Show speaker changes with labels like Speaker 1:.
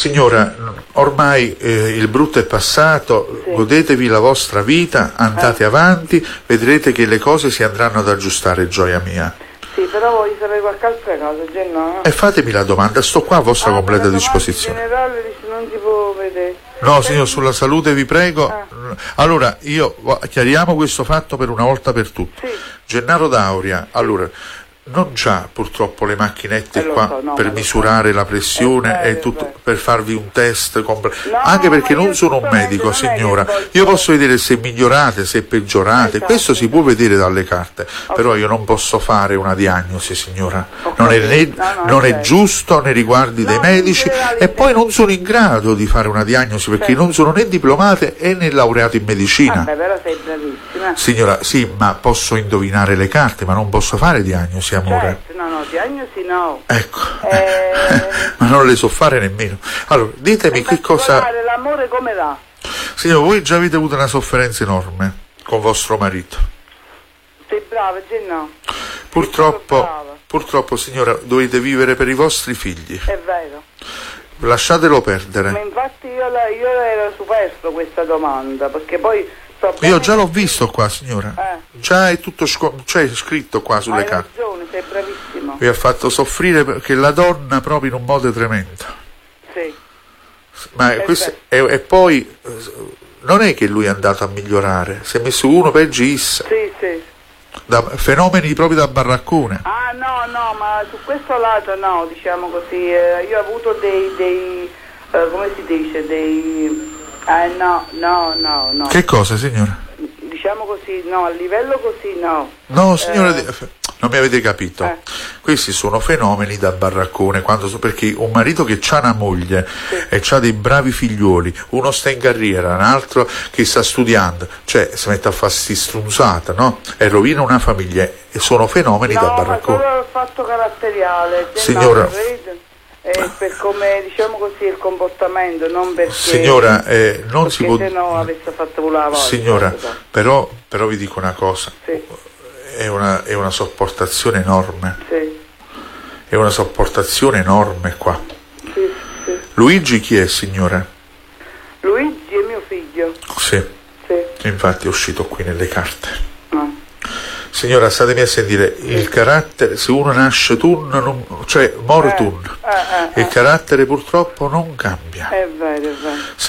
Speaker 1: Signora, ormai il brutto è passato,
Speaker 2: Sì.
Speaker 1: godetevi la vostra vita, andate avanti, vedrete che le cose si andranno ad aggiustare, gioia mia.
Speaker 2: Sì, però voglio sapere qualche altra cosa, no?
Speaker 1: E fatemi la domanda, sto qua a vostra completa disposizione.
Speaker 2: In generale dice non si può vedere.
Speaker 1: No, signor, sulla salute vi prego. Allora, chiariamo questo fatto per una volta per tutte.
Speaker 2: Sì.
Speaker 1: Gennaro D'Auria, allora, non c'ha purtroppo le macchinette qua per misurare la pressione e tutto, per farvi un test anche perché non sono un medico, signora. Io posso vedere se migliorate, se peggiorate, questo si può vedere dalle carte, però io non posso fare una diagnosi, signora. Non è giusto nei riguardi dei medici, e poi non sono in grado di fare una diagnosi perché non sono né diplomate né laureato in medicina.
Speaker 2: Però sei bravissima.
Speaker 1: Signora, sì, ma posso indovinare le carte, ma non posso fare diagnosi, amore.
Speaker 2: Certo, no, diagnosi no.
Speaker 1: Ecco, ma non le so fare nemmeno. Allora, ditemi che cosa...
Speaker 2: L'amore come va?
Speaker 1: Signora, voi già avete avuto una sofferenza enorme con vostro marito.
Speaker 2: Sei brava, no?
Speaker 1: Purtroppo, signora, dovete vivere per i vostri figli.
Speaker 2: È vero.
Speaker 1: Lasciatelo perdere.
Speaker 2: Ma infatti io ero superfluo questa domanda, perché poi...
Speaker 1: Io già l'ho visto qua, signora. Già è tutto c'è scritto qua sulle carte.
Speaker 2: Hai ragione, sei bravissimo.
Speaker 1: Vi ha fatto soffrire perché la donna proprio in un modo tremendo.
Speaker 2: Sì.
Speaker 1: Ma questo e poi non è che lui è andato a migliorare, si è messo uno peggio issa.
Speaker 2: Sì.
Speaker 1: Da fenomeni proprio da baraccone.
Speaker 2: No, ma su questo lato no, diciamo così. Io ho avuto dei come si dice, no.
Speaker 1: Che cosa, signora?
Speaker 2: Diciamo così, no, a livello così no.
Speaker 1: No, signora, non mi avete capito. Questi sono fenomeni da baraccone, perché un marito che ha una moglie e ha dei bravi figlioli, uno sta in carriera, un altro che sta studiando, cioè si mette a fare strunzata, no? E rovina una famiglia, e sono fenomeni da baraccone.
Speaker 2: No, ma solo il fatto caratteriale,
Speaker 1: signora.
Speaker 2: Per come, diciamo così, il comportamento, non perché...
Speaker 1: Signora, non si può...
Speaker 2: se no avesse fatto volare.
Speaker 1: Signora, però vi dico una cosa.
Speaker 2: Sì.
Speaker 1: È una sopportazione enorme.
Speaker 2: Sì.
Speaker 1: È una sopportazione enorme qua.
Speaker 2: Sì.
Speaker 1: Luigi chi è, signora?
Speaker 2: Luigi è mio figlio.
Speaker 1: Sì.
Speaker 2: Sì.
Speaker 1: Infatti è uscito qui nelle carte.
Speaker 2: No.
Speaker 1: Signora, statemi a sentire, il carattere, se uno nasce cioè muore il carattere purtroppo non cambia.
Speaker 2: È vero.